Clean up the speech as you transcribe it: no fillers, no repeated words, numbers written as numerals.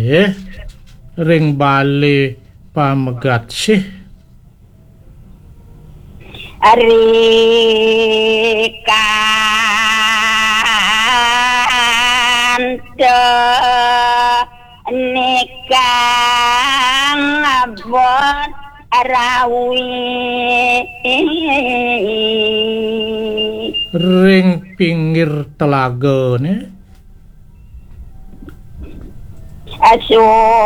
nggih ring bali pamegat sih Rikanto nikang abot rawi ring pinggir telaga ne aso